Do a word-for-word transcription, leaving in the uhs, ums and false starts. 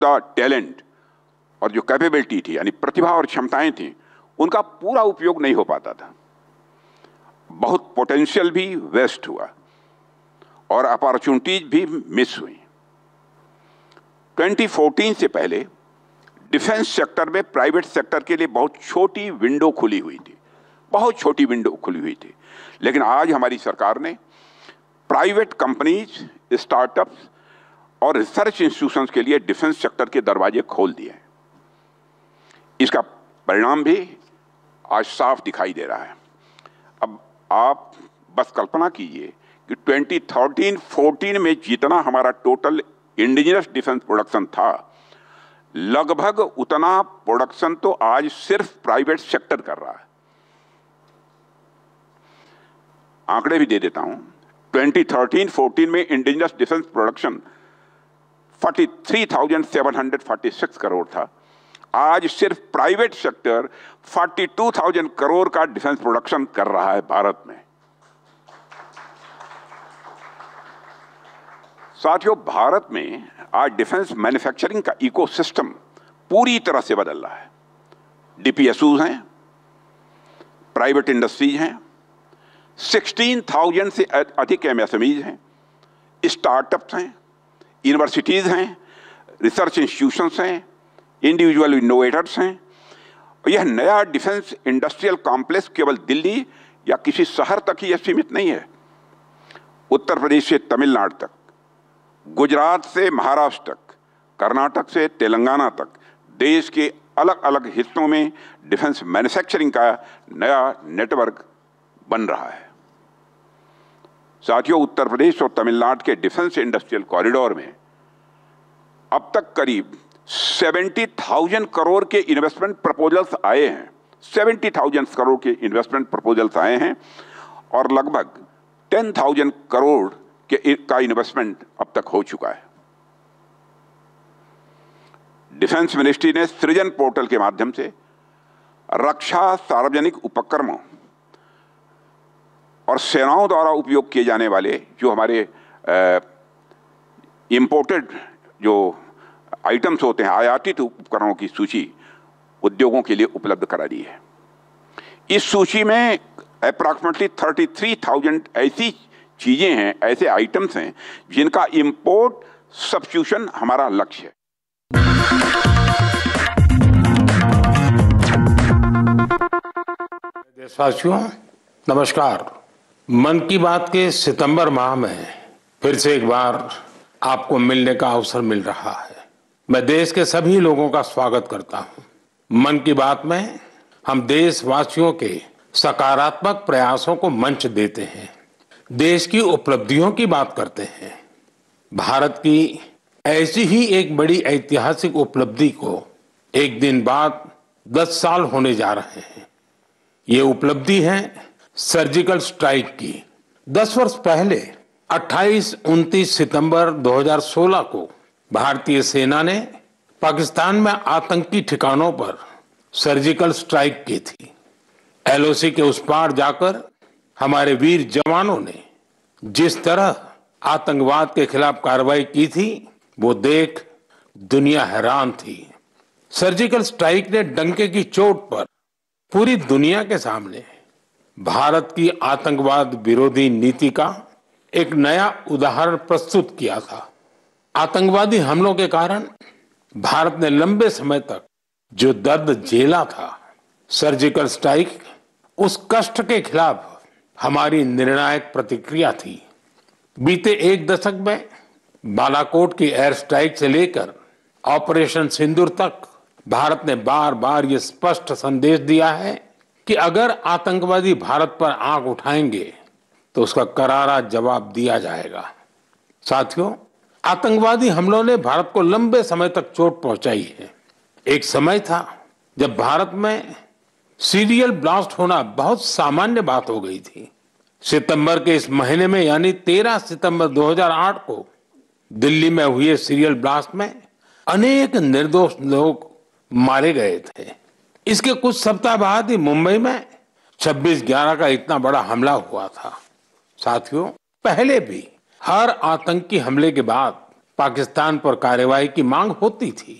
Talent और जो capability थी, यानी प्रतिभा और क्षमताएं थी, उनका पूरा उपयोग नहीं हो पाता था। बहुत पोटेंशियल भी वेस्ट हुआ और अपॉर्चुनिटीज भी मिस हुई। दो हज़ार चौदह से पहले डिफेंस सेक्टर में प्राइवेट सेक्टर के लिए बहुत छोटी विंडो खुली हुई थी, बहुत छोटी विंडो खुली हुई थी। लेकिन आज हमारी सरकार ने प्राइवेट कंपनीज, स्टार्टअप्स और रिसर्च इंस्टीट्यूशंस के लिए डिफेंस सेक्टर के दरवाजे खोल दिए हैं। इसका परिणाम भी आज साफ दिखाई दे रहा है। अब आप बस कल्पना कीजिए कि दो हज़ार तेरह चौदह में जितना हमारा टोटल इंडिजिनस डिफेंस प्रोडक्शन था, लगभग उतना प्रोडक्शन तो आज सिर्फ प्राइवेट सेक्टर कर रहा है। आंकड़े भी दे देता हूं। दो हज़ार तेरह चौदह में इंडिजिनस डिफेंस प्रोडक्शन तैंतालीस हज़ार सात सौ छियालीस करोड़ था। आज सिर्फ प्राइवेट सेक्टर बयालीस हज़ार करोड़ का डिफेंस प्रोडक्शन कर रहा है भारत में। साथियों, भारत में आज डिफेंस मैन्युफैक्चरिंग का इकोसिस्टम पूरी तरह से बदल रहा है। डीपीएसयूज हैं, प्राइवेट इंडस्ट्रीज हैं, सोलह हज़ार से अधिक एमएसएमईज हैं, स्टार्टअप्स हैं, यूनिवर्सिटीज हैं, रिसर्च इंस्टीट्यूशंस हैं, इंडिविजुअल इनोवेटर्स हैं। यह नया डिफेंस इंडस्ट्रियल कॉम्प्लेक्स केवल दिल्ली या किसी शहर तक ही सीमित नहीं है। उत्तर प्रदेश से तमिलनाडु तक, गुजरात से महाराष्ट्र तक, कर्नाटक से तेलंगाना तक देश के अलग अलग हिस्सों में डिफेंस मैन्युफैक्चरिंग का नया नेटवर्क बन रहा है। साथियों, उत्तर प्रदेश और तमिलनाडु के डिफेंस इंडस्ट्रियल कॉरिडोर में अब तक करीब सत्तर हज़ार करोड़ के इन्वेस्टमेंट प्रपोजल्स आए हैं। सत्तर हज़ार करोड़ के इन्वेस्टमेंट प्रपोजल्स आए हैं और लगभग दस हज़ार करोड़ के का इन्वेस्टमेंट अब तक हो चुका है। डिफेंस मिनिस्ट्री ने सृजन पोर्टल के माध्यम से रक्षा सार्वजनिक उपक्रमों और सेनाओं द्वारा उपयोग किए जाने वाले जो हमारे इंपोर्टेड जो आइटम्स होते हैं, आयातित उपकरणों की सूची उद्योगों के लिए उपलब्ध करा दी है। इस सूची में अप्रॉक्सीमेटली तैंतीस हज़ार ऐसी चीजें हैं, ऐसे आइटम्स हैं जिनका इंपोर्ट सब्स्टिट्यूशन हमारा लक्ष्य है। देशवासियों नमस्कार। मन की बात के सितंबर माह में फिर से एक बार आपको मिलने का अवसर मिल रहा है। मैं देश के सभी लोगों का स्वागत करता हूं। मन की बात में हम देशवासियों के सकारात्मक प्रयासों को मंच देते हैं, देश की उपलब्धियों की बात करते हैं। भारत की ऐसी ही एक बड़ी ऐतिहासिक उपलब्धि को एक दिन बाद दस साल होने जा रहे हैं। ये उपलब्धि है सर्जिकल स्ट्राइक की। दस वर्ष पहले अट्ठाईस उनतीस सितंबर दो हज़ार सोलह को भारतीय सेना ने पाकिस्तान में आतंकी ठिकानों पर सर्जिकल स्ट्राइक की थी। एलओसी के उस पार जाकर हमारे वीर जवानों ने जिस तरह आतंकवाद के खिलाफ कार्रवाई की थी, वो देख दुनिया हैरान थी। सर्जिकल स्ट्राइक ने डंके की चोट पर पूरी दुनिया के सामने भारत की आतंकवाद विरोधी नीति का एक नया उदाहरण प्रस्तुत किया था। आतंकवादी हमलों के कारण भारत ने लंबे समय तक जो दर्द झेला था, सर्जिकल स्ट्राइक उस कष्ट के खिलाफ हमारी निर्णायक प्रतिक्रिया थी। बीते एक दशक में बालाकोट की एयर स्ट्राइक से लेकर ऑपरेशन सिंदूर तक भारत ने बार बार ये स्पष्ट संदेश दिया है कि अगर आतंकवादी भारत पर आंख उठाएंगे तो उसका करारा जवाब दिया जाएगा। साथियों, आतंकवादी हमलों ने भारत को लंबे समय तक चोट पहुंचाई है। एक समय था जब भारत में सीरियल ब्लास्ट होना बहुत सामान्य बात हो गई थी। सितंबर के इस महीने में यानी तेरह सितंबर दो हज़ार आठ को दिल्ली में हुए सीरियल ब्लास्ट में अनेक निर्दोष लोग मारे गए थे। इसके कुछ सप्ताह बाद ही मुंबई में छब्बीस ग्यारह का इतना बड़ा हमला हुआ था। साथियों, पहले भी हर आतंकी हमले के बाद पाकिस्तान पर कार्रवाई की मांग होती थी।